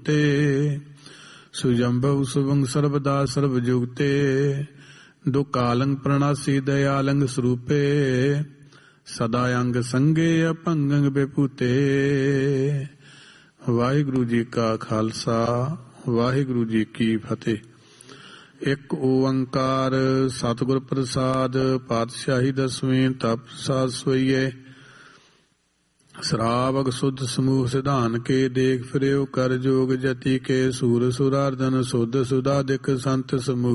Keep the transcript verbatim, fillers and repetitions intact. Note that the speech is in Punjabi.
ਤੇ ਸੁਜੰਭਵ ਸੁਭੰ ਸਰਬਦਾ ਸਰਬ ਜੁਗਤੇ ਦੁਕਾਲੰ ਪ੍ਰਣਾਸੀ ਦਇਆਲੰਗ ਸਰੂਪੇ ਸਦਾ ਅੰਗ ਸੰਗੇ ਅਭੰਗੰ ਬੇਪੂਤੇ। ਵਾਹਿਗੁਰੂ ਜੀ ਕਾ ਖਾਲਸਾ ਵਾਹਿਗੁਰੂ ਜੀ ਕੀ ਫਤਿਹ। ਇੱਕ ਓੰਕਾਰ ਸਤਿਗੁਰ ਪ੍ਰਸਾਦ ਪਾਤਸ਼ਾਹੀ ਦਸਵੀਂ ਤਪਸਾਦ ਸੋਈਏ। ਸ਼ਰਾਵਕ ਸੁਧ ਸਮੂਹ ਸਿਧਾਨ ਕੇ ਦੇਖ ਫਿਰਿਓ ਕਰ ਜੋਗ ਜਤੀ ਕੇ ਸੂਰ ਸੁਰਾਰਦਨ ਸੁਧ ਸੁਧਾਦਿਕ ਸੰਤ ਸਮੂਹ